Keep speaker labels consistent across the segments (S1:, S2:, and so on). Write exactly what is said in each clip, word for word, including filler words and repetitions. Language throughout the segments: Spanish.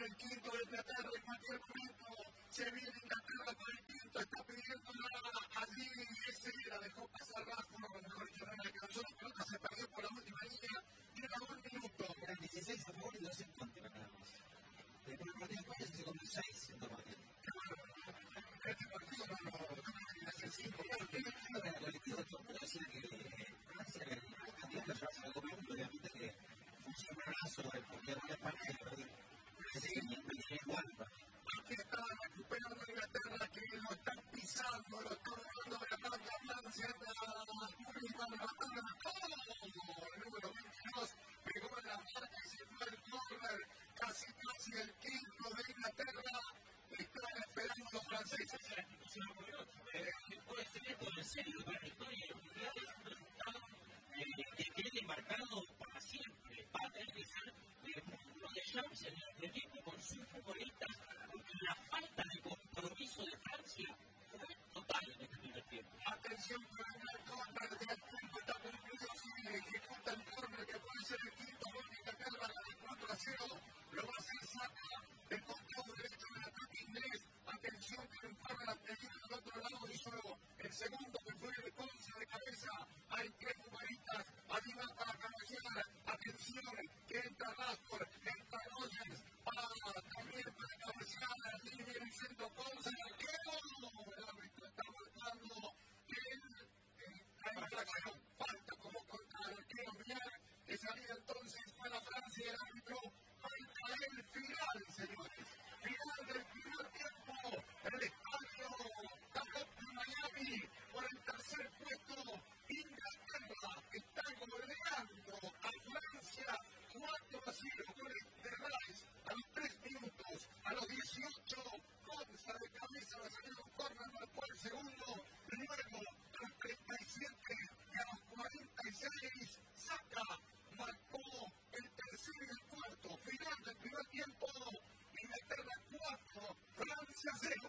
S1: el quinto de Inglaterra, en cualquier momento se viene Inglaterra con el quinto, está pidiendo allí, ese la dejó pasar bajo, mejor dicho, no le alcanzó la pelota, se perdió por la última línea, queda un minuto.
S2: Eran dieciséis a favor y dos en contra, nada más. Después del partido de España se comió seis en dos partidos.
S1: Este partido no lo hace cinco goles.
S2: El colectivo de Torneo decía que Francia era el candidato a llevarse al gobierno, obviamente que un semanazo del partido de España y lo decía igual.
S1: Aquí está recuperando Inglaterra, que lo están pisando, lo están dando de la mano a Francia, la pública, la batalla, todo. El número veintidós pegó en la marca y se fue el córner, casi casi el quinto de Inglaterra. Están esperando los franceses.
S3: Puede ser esto en serio para la historia del mundial, es un resultado que quede marcado para siempre. Va a tener que ser uno de Champs en el equipo con sus futbolistas, porque la falta de compromiso de Francia fue total en este primer tiempo.
S1: Atención con el córner del punto, está cumplido, si ejecuta el córner que puede ser el quinto gol de Inglaterra, el cuatro a cero, lo va a hacer Saka, el costado derecho del ataque inglés. Atención que el córner anterior del otro lado hizo el segundo que fue el Conce de cabeza. Hay tres futbolistas, allí va para cabecear. Atención que entra Rashford, entra Rodgers, para también para cabecear. Allí viene siendo Conce, el arquero. El árbitro está marcando que hay infracción, falta como contra el arquero Villar, que salía entonces para Francia. El árbitro marca el final, señores. Final del primer tiempo, el estadio Tapop de Miami, por el tercer puesto, Inglaterra está goleando a Francia cuatro a cero, goles de Rice a los tres minutos, a los dieciocho, Conza de cabeza, la salida de un córner, marcó el segundo, luego a los treinta y siete y a los cuarenta y seis, Saka marcó el tercero y el cuarto, final del primer tiempo, Inglaterra cuatro, Francia cero.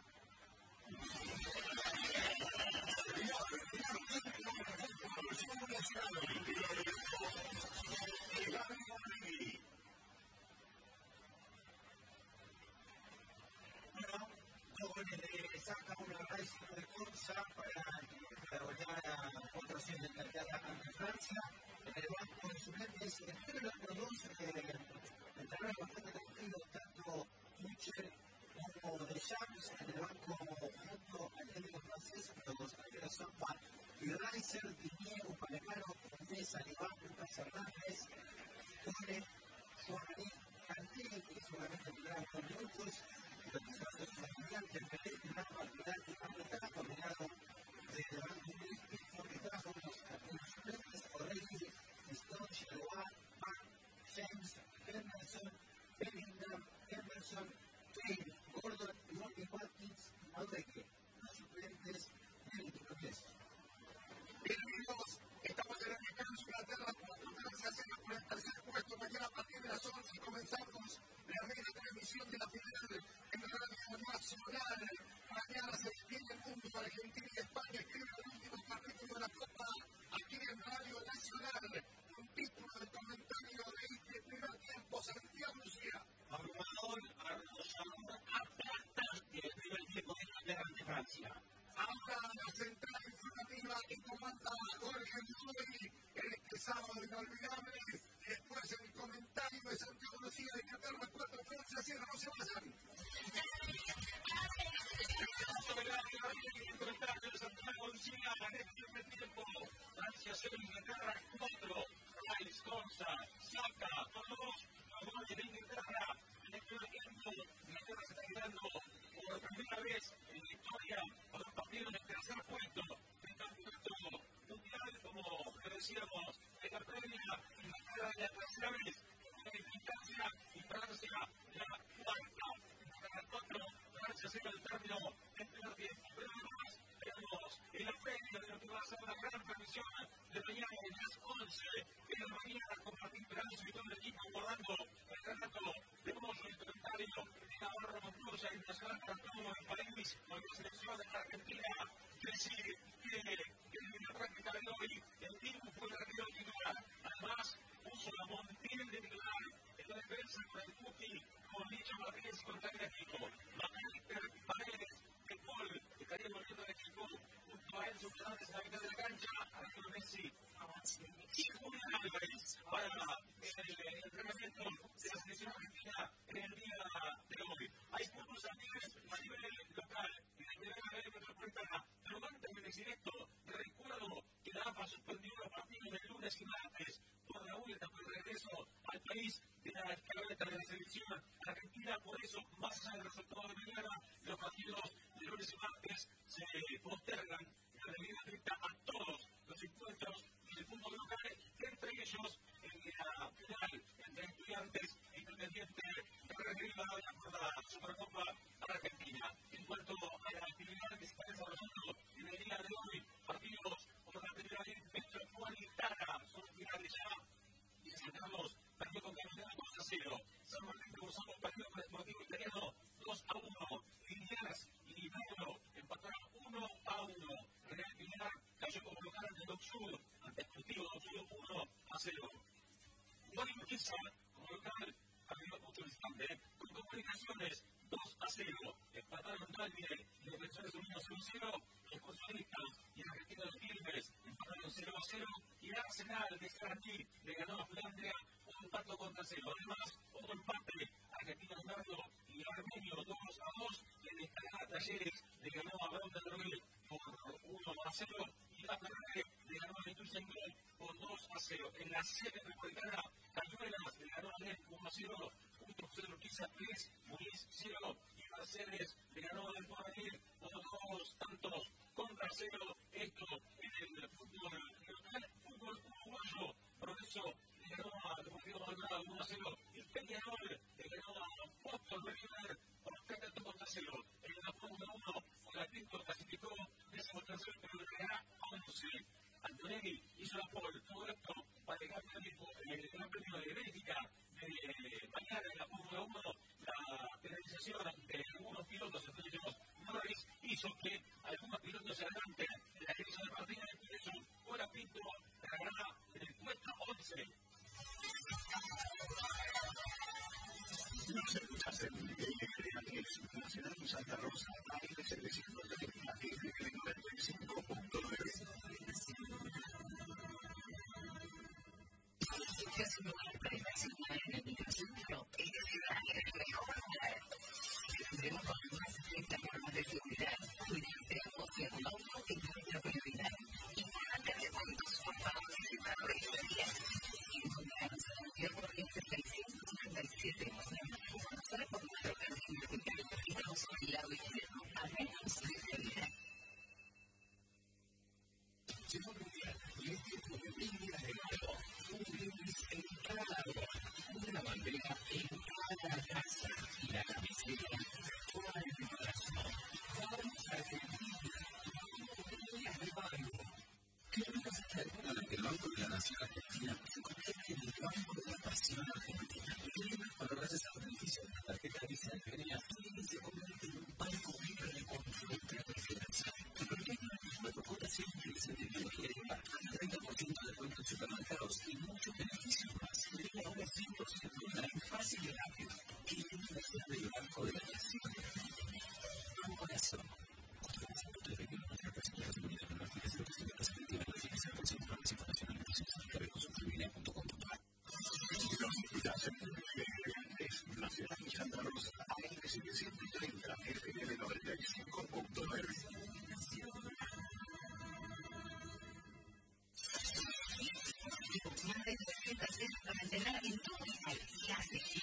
S2: Bueno, dos goles de Saka, una Rice y de Conza para golear a cuatro a cero de Inglaterra ante Francia. En el banco de suplentes, después de los dos, entraron bastante tranquilos, tanto Tuchel como Deschamps en el banco junto al técnico francés, los arqueros son Juan y Reiser, Didier, Upamecano, Mesa, Iván, Lucas Hernández, Cone, Suárez, Canté, que solamente tendrá dos minutos, los pilotos familiares, el Pelé, Nava, Vidal y Pampetá, combinado de banco inglés, que trajo unos arqueros suplentes, O'Reilly, Stones, Leroy, Van, James, Henderson, Bellingham, Emerson, Kane, Gordon, Ronnie Watkins y Madueke, los suplentes del equipo inglés.
S1: Bien, amigos, estamos en el descanso. Inglaterra cuatro, Francia cero por el tercer puesto. Mañana a partir de las once comenzamos la media transmisión de la final en Radio Nacional. Mañana se detiene el mundo, Argentina y España escriben el último capítulo de la Copa aquí en Radio Nacional. Un título de comentario de este primer tiempo, Santiago Lucía.
S3: Abrumador, arrollador, aplastante el primer tiempo de Inglaterra ante Francia.
S1: Ahora la central informativa que comanda Jorge Luis, en este sábado inolvidable. Después el comentario de Santiago Lucía de Inglaterra cuatro, Francia cero, no se vayan.
S3: El comentario de Santiago Lucía en este primer tiempo. Francia cero, Inglaterra cuatro. Rice, Conza, Saka, todos los goles de Inglaterra en el primer tiempo. Inglaterra se está quedando por primera vez en la historia por un partido en el tercer puesto del campeonato mundial, como decíamos en la previa. Inglaterra es la tercera vez en instancia y Francia la cuarta. Inglaterra cuatro, Francia cero el término del primer tiempo. Pero además tenemos en la previa de lo que va a ser la gran transmisión de mañana en las once de la mañana con Martín Peranzo y todo el equipo guardando el relato de Moyo, el comentario de Navarro Montoya y Nacional para todo el país, con la selección de Argentina, que decir que en la práctica de hoy el Dibu fue el arquero titular. Además, puso la Montiel de titular en la defensa con el Cuti, con Licha José Martínez contra el equipo. Macalester, Paredes, De Paul, estaría volviendo al equipo. Junto a Enzo Fernández en la mitad de la cancha. Arturo Messi. Y Julián Álvarez para el entrenamiento de la selección argentina en el día de hoy. Hay puntos activos a nivel local y de nivel metropolitana. Pero antes de decir esto, recuerdo que la AFA suspendió los partidos del lunes y martes por la vuelta, por el regreso al país de la escaleta de la selección argentina. Por eso, más allá del resultado de mañana, los partidos de lunes y martes se postergan en la medida estricta a todos los encuentros del fútbol local, entre ellos en la final entre Estudiantes e Independiente de Rivadavia por la Supercopa Argentina. En cuanto a la actividad que se está desarrollando en el día de hoy, partidos por la primera vez metropolitana son finales ya y San Carlos perdió con Caminero dos a cero. San Martín de Gonzalo perdió con el Sportivo Italiano dos a uno. Liniers y Libero empataron uno a uno. Real Pinar cayó como local ante Docksud, ante Sportivo Docksud uno a cero. Guarim Urquiza, como local, perdió mucho distante, con Comunicaciones dos a cero. Empataron Dalmine y Defensores Unidos uno a cero. Los Excursionistas y el Argentino de Quilmes empataron cero a cero. Y el Arsenal de Sarandí le ganó a Flandria un empate contra cero. Además, otro empate, Argentino de Merlo y Armenio dos a dos. Y el Escalada Talleres le ganó a Brown de Droguel por uno a cero. Y la Ferrari le ganó a Ituzaingó por dos a cero. En la sede metropolitana, Cañuelas le ganó a N E P uno a cero. Punto José Urquiza tres, Muniz cero. Y Mercedes le ganó a El Porvenir por dos tantos contra cero. Esto en el fútbol local, fútbol uruguayo. Progreso le ganó a Deportivo Maldonado uno a cero. Y Peñarol le ganó a Boston River por tres tantos contra cero. En la Fórmula uno, Colapinto clasificó décimo tercero, pero le ganará a once. Antonelli hizo la pole, todo esto para el Gran Premio de Bélgica de mañana en la Fórmula uno. La penalización de algunos pilotos, entre ellos Norris, hizo que algunos pilotos se adelanten en la división de Martínez y eso Colapinto ganará en el puesto once.
S1: Nos escuchas en el Nacional Santa Rosa, A M setecientos treinta, F M noventa y cinco punto nueve.
S4: Es una empresa señal en el centro y de ciudad en el mejor lugar. Tendremos más de treinta normas de seguridad, cuidarte a vos y a tu auto en nuestra prioridad. Infórmate de puntos por favor visitar registraría. Encontrarnos en el Vía Corriente seiscientos treinta y siete. Conocer por nuestro perfil vertical y vamos a un lado izquierdo a menos de realidad. Llegó el mundial y es tiempo de brindis de nuevo. Un brindis en cada agua, una bandera en cada casa y la camiseta toda en el brazo. Vamos a Argentina, días de barrio. ¿Qué vas a hacer? Durante el Banco de la Nación Argentina se convierte en el Banco de la Pasión Argentina. Cuando gracias a los beneficios de la tarjeta Visa de Pereira, tu dinero se convierte en un banco libre con frontera de financiación. Tu pequeño cuatro cuotas siempre es el dinero que hereda, treinta por ciento de descuento en supermercados y muchos beneficios más. Pereira ahora cien por ciento online, fácil y rápido. Que viene la ciudad del Banco de la Nación. Banco Nación. Controlamos el punto de pequeño nuestra persona de la seguridad menor financiera que se ve efectiva en la financiación por ciento más información en el consultoría punto com punto a r. Nacional Santa Rosa, A M setecientos treinta, F M noventa y cinco punto nueve. Más de trescientas veces para entrenar en todo el país. Y así